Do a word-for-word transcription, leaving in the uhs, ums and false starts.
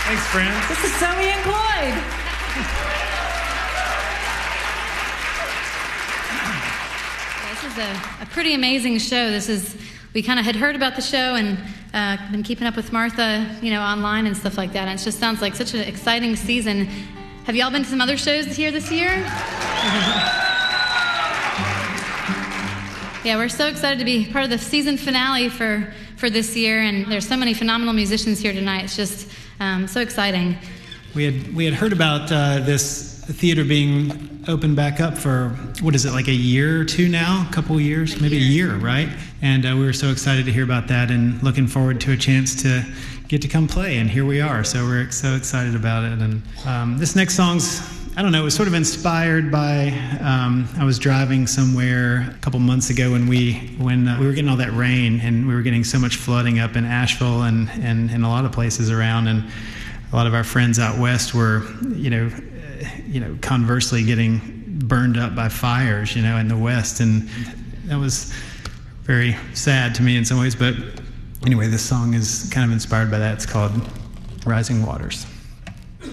Thanks, friends. This is Zoe and Clyde. This is a, a pretty amazing show. This is, we kind of had heard about the show and uh, been keeping up with Martha, you know, online and stuff like that. And it just sounds like such an exciting season. Have y'all been to some other shows here this year? Yeah, we're so excited to be part of the season finale for, for this year, and there's so many phenomenal musicians here tonight. It's just um, so exciting. We had we had heard about uh, this theater being opened back up for, what is it, like a year or two now? A couple of years? A maybe year. a year, right? And uh, we were so excited to hear about that and looking forward to a chance to get to come play, and here we are. So we're so excited about it. And um, this next song's, I don't know, it was sort of inspired by, um, I was driving somewhere a couple months ago when we when uh, we were getting all that rain, and we were getting so much flooding up in Asheville and, and, and a lot of places around, and a lot of our friends out west were, you know, uh, you know, conversely getting burned up by fires, you know, in the west, and that was very sad to me in some ways. But anyway, this song is kind of inspired by that. It's called Rising Waters.